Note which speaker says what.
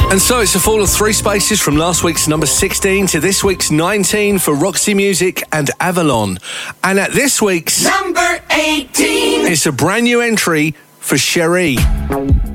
Speaker 1: And so it's a fall of 3 spaces from last week's number 16 to this week's 19 for Roxy Music and Avalon. And at this week's
Speaker 2: number 18,
Speaker 1: it's a brand new entry for Cherie.